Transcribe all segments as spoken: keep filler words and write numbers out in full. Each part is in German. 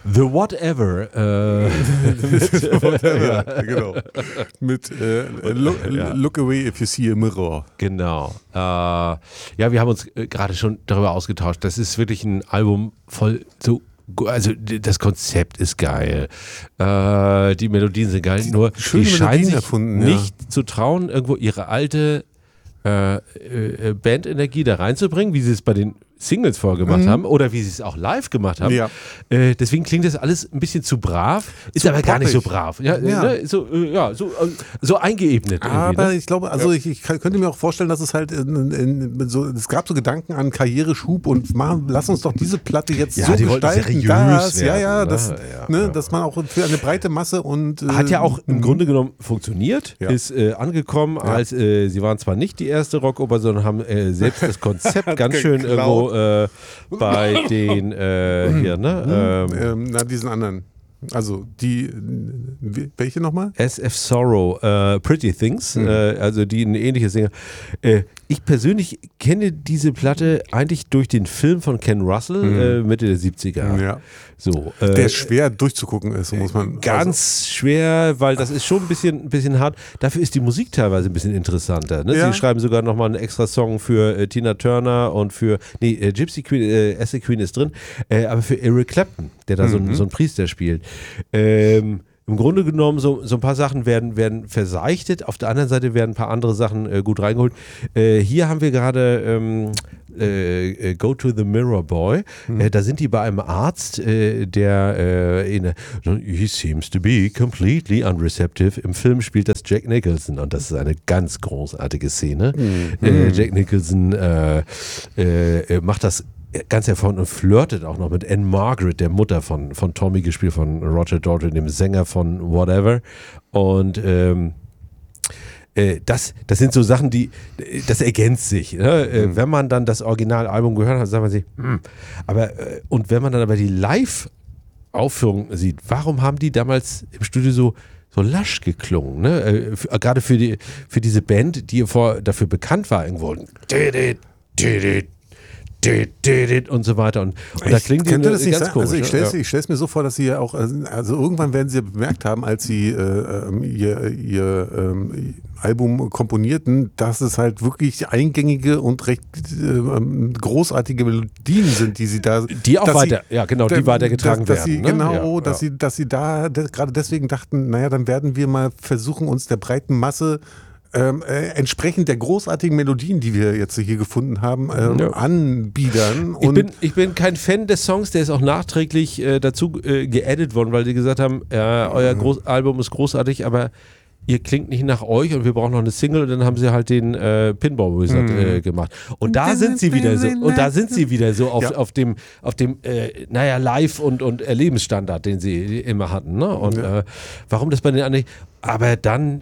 The Whatever. Äh, Whatever, ja, genau. Mit äh, look, ja. look away if you see a mirror. Genau. Äh, ja, wir haben uns äh, gerade schon darüber ausgetauscht. Das ist wirklich ein Album voll so. Also das Konzept ist geil, äh, die Melodien sind geil, nur die scheinen sich erfunden, ja. nicht zu trauen, irgendwo ihre alte äh, äh, Bandenergie da reinzubringen, wie sie es bei den Singles vorgemacht Mhm. haben oder wie sie es auch live gemacht haben. Ja. Äh, deswegen klingt das alles ein bisschen zu brav, ist Zu aber gar nicht so poppig. brav. Ja, Ja. Ne? So, äh, ja, so, äh, so eingeebnet. Aber ne? ich glaube, also ich, ich kann- könnte mir auch vorstellen, dass es halt in, in, so, es gab so Gedanken an Karriereschub und machen, lass uns doch diese Platte jetzt Ja, so die wollten gestalten, seriös das, ja, werden, ja, ne? das, Ja, ne, ja. dass man auch für eine breite Masse und äh, Hat ja auch im mhm. Grunde genommen funktioniert, Ja. ist äh, angekommen, Ja. als äh, sie waren zwar nicht die erste Rockoper, sondern haben äh, selbst das Konzept ganz schön geklaut. irgendwo äh, bei den äh, hier, ne? Ähm, ähm, na, diesen anderen. Also die, wie- welche nochmal? S F Sorrow, äh, Pretty Things, Mhm. äh, also die eine ähnliche Sänger. Äh, ich persönlich kenne diese Platte eigentlich durch den Film von Ken Russell, äh, Mitte der siebziger. Ja. So, äh, Der schwer durchzugucken ist, muss man. Ganz schwer, weil das ist schon ein bisschen, ein bisschen hart. Dafür ist die Musik teilweise ein bisschen interessanter. Ne? Ja. Sie schreiben sogar nochmal einen extra Song für äh, Tina Turner und für, nee, äh, Gypsy Queen, äh, Acid Queen ist drin, äh, aber für Eric Clapton, der da so, ein, so einen Priester spielt. Ähm, Im Grunde genommen, so, so ein paar Sachen werden, werden verseichtet, auf der anderen Seite werden ein paar andere Sachen äh, gut reingeholt. Äh, hier haben wir gerade ähm, äh, Go to the Mirror Boy. Mhm. Äh, da sind die bei einem Arzt, äh, der äh, in, he seems to be completely unreceptive. Im Film spielt das Jack Nicholson und das ist eine ganz großartige Szene. Mhm. Äh, Jack Nicholson äh, äh, macht das ganz hervorragend und flirtet auch noch mit Anne Margaret, der Mutter von, von Tommy, gespielt von Roger Daltrey, dem Sänger von Whatever. Und ähm, äh, das, das sind so Sachen, die, das ergänzt sich. Ne? Äh, Mhm. wenn man dann das Originalalbum gehört hat, sagt man sich, hm. aber äh, und wenn man dann aber die Live-Aufführung sieht, warum haben die damals im Studio so so lasch geklungen, ne? Äh, f- gerade für die für diese Band, die vor, dafür bekannt war, irgendwo und so weiter. Und, und da klingt die könnte äh, das nicht ganz sein? komisch. Also ich ne? stelle Ja. es mir so vor, dass sie ja auch, also irgendwann werden sie ja bemerkt haben, als sie äh, ähm, ihr, ihr ähm, Album komponierten, dass es halt wirklich eingängige und recht äh, großartige Melodien sind, die sie da... Die auch dass weiter, ja genau, die dass- weitergetragen dass, dass werden. Sie, ne? genau, ja, dass, ja. Sie, dass sie da de- gerade deswegen dachten, naja, dann werden wir mal versuchen, uns der breiten Masse ähm, äh, entsprechend der großartigen Melodien, die wir jetzt hier gefunden haben, ähm, Ja. anbiedern. Ich Und bin, ich bin kein Fan des Songs, der ist auch nachträglich äh, dazu äh, geedit worden, weil die gesagt haben, ja, euer Groß Album ist großartig, aber ihr klingt nicht nach euch und wir brauchen noch eine Single und dann haben sie halt den äh, Pinball Wizard äh, gemacht. Und da sind sie wieder so, und da sind sie wieder so auf, Ja. auf dem, auf dem äh, naja, Live- und, und Erlebensstandard, den sie immer hatten. Ne? Und Ja. äh, warum das bei den anderen, aber dann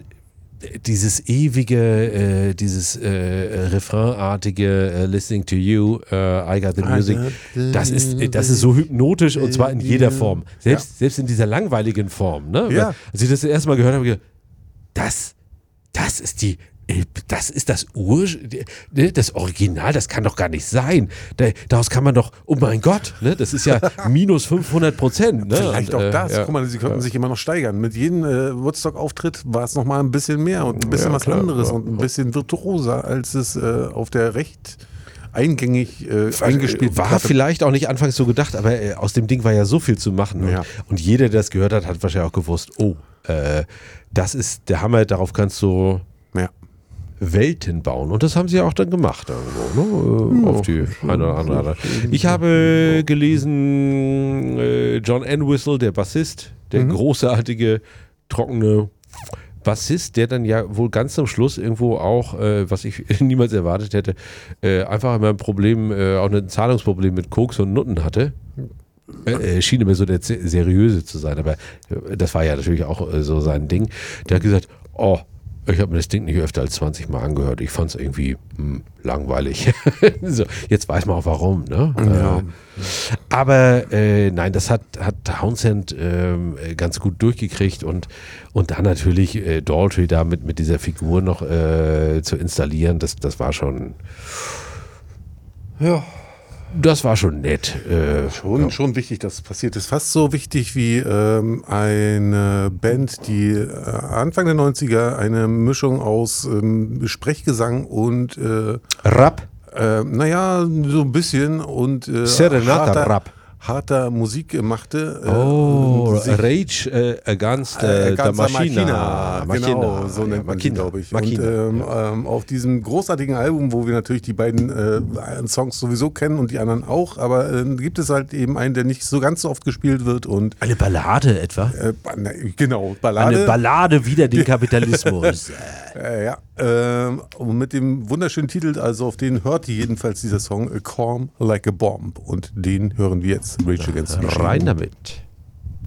dieses ewige, äh, dieses äh, Refrainartige äh, Listening to You, äh, I Got the Music, das ist, das ist so hypnotisch und zwar in jeder Form. Selbst, selbst in dieser langweiligen Form. Ne? Ja. Als ich das das erste Mal gehört habe, habe ich gedacht, das, das ist die, das ist das Ur, ne, das Original, das kann doch gar nicht sein. Da, daraus kann man doch, oh mein Gott, ne, das ist ja minus fünfhundert Prozent. Ne? vielleicht Und, auch äh, das. ja. Guck mal, sie könnten sich immer noch steigern. Mit jedem äh, Woodstock-Auftritt war es nochmal ein bisschen mehr und ein bisschen Ja, was klar. anderes Ja. und ein bisschen virtuoser, als es äh, auf der recht eingängig äh, eingespielt War vielleicht auch nicht anfangs so gedacht, aber äh, aus dem Ding war ja so viel zu machen. Ja. Und, und jeder, der das gehört hat, hat wahrscheinlich auch gewusst, oh, äh, das ist der Hammer, darauf kannst du Ja. Welten bauen. Und das haben sie ja auch dann gemacht irgendwo, ne? Auf die eine oder andere Art. Ich habe gelesen, äh, John Entwistle, der Bassist, der großartige, trockene Bassist, der dann ja wohl ganz zum Schluss irgendwo auch, äh, was ich niemals erwartet hätte, äh, einfach immer ein Problem, äh, auch ein Zahlungsproblem mit Koks und Nutten hatte. Äh, schien immer so der Z- Seriöse zu sein, aber äh, das war ja natürlich auch äh, so sein Ding. Der hat gesagt, oh, ich habe mir das Ding nicht öfter als zwanzig Mal angehört. Ich fand es irgendwie hm, langweilig. So, jetzt weiß man auch warum. Ne? Ja. Äh, aber äh, nein, das hat, hat Townsend ähm, ganz gut durchgekriegt und, und dann natürlich äh, Daltrey da mit, mit dieser Figur noch äh, zu installieren, das, das war schon, ja, das war schon nett. Äh, schon, ja. schon wichtig, dass es passiert ist. Fast so wichtig wie ähm, eine Band, die äh, Anfang der neunziger eine Mischung aus ähm, Sprechgesang und äh, Rap? Äh, naja, so ein bisschen und äh, Serenata-Rap. harter Musik machte. Äh, oh, Rage äh, Against äh, äh, the Machina. Machina. Machina. Genau, so nennt ja, man Machina. sie, glaube ich. Machina. Und ähm, ja. ähm, auf diesem großartigen Album, wo wir natürlich die beiden äh, Songs sowieso kennen und die anderen auch, aber äh, gibt es halt eben einen, der nicht so ganz so oft gespielt wird. Und eine Ballade etwa? Äh, na, genau, Ballade. Eine Ballade wider den Kapitalismus. äh, ja, ähm, und mit dem wunderschönen Titel, also auf den hört jedenfalls dieser Song, A Calm Like a Bomb. Und den hören wir jetzt, Rage Against the Machine. Rein damit.